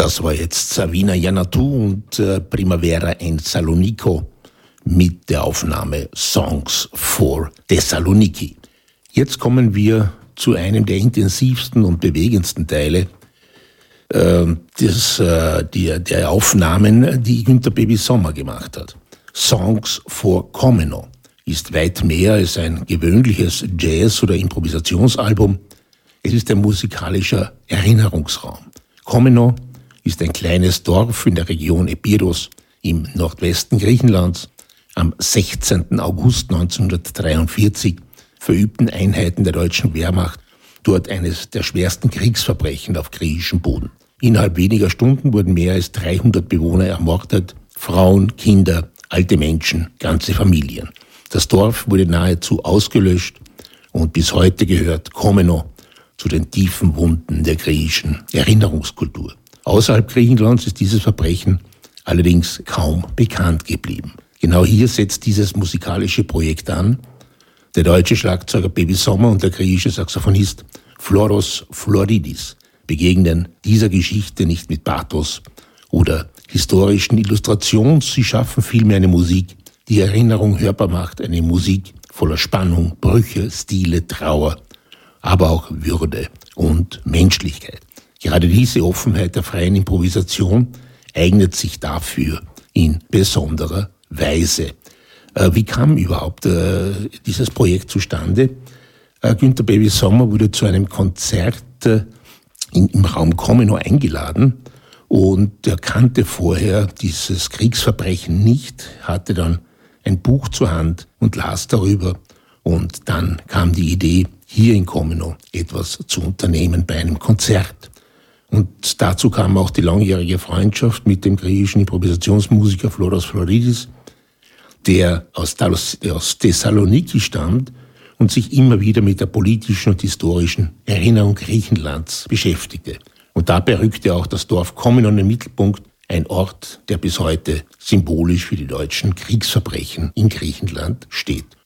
Das war jetzt Savina Iannatou und Primavera in Salonico mit der Aufnahme Songs for Thessaloniki. Jetzt kommen wir zu einem der intensivsten und bewegendsten Teile der Aufnahmen, die Günter Baby Sommer gemacht hat. Songs for Comino ist weit mehr als ein gewöhnliches Jazz- oder Improvisationsalbum. Es ist ein musikalischer Erinnerungsraum. Comino ist ein kleines Dorf in der Region Epiros im Nordwesten Griechenlands. Am 16. August 1943 verübten Einheiten der deutschen Wehrmacht dort eines der schwersten Kriegsverbrechen auf griechischem Boden. Innerhalb weniger Stunden wurden mehr als 300 Bewohner ermordet, Frauen, Kinder, alte Menschen, ganze Familien. Das Dorf wurde nahezu ausgelöscht und bis heute gehört Comino zu den tiefen Wunden der griechischen Erinnerungskultur. Außerhalb Griechenlands ist dieses Verbrechen allerdings kaum bekannt geblieben. Genau hier setzt dieses musikalische Projekt an. Der deutsche Schlagzeuger Baby Sommer und der griechische Saxophonist Floros Floridis begegnen dieser Geschichte nicht mit Pathos oder historischen Illustrationen. Sie schaffen vielmehr eine Musik, die Erinnerung hörbar macht, eine Musik voller Spannung, Brüche, Stile, Trauer, aber auch Würde und Menschlichkeit. Gerade diese Offenheit der freien Improvisation eignet sich dafür in besonderer Weise. Wie kam überhaupt dieses Projekt zustande? Günter Baby Sommer wurde zu einem Konzert im Raum Comino eingeladen und er kannte vorher dieses Kriegsverbrechen nicht, hatte dann ein Buch zur Hand und las darüber und dann kam die Idee, hier in Comino etwas zu unternehmen bei einem Konzert. Und dazu kam auch die langjährige Freundschaft mit dem griechischen Improvisationsmusiker Floros Floridis, der aus Thessaloniki stammt und sich immer wieder mit der politischen und historischen Erinnerung Griechenlands beschäftigte. Und dabei rückte auch das Dorf Comino in den Mittelpunkt, ein Ort, der bis heute symbolisch für die deutschen Kriegsverbrechen in Griechenland steht.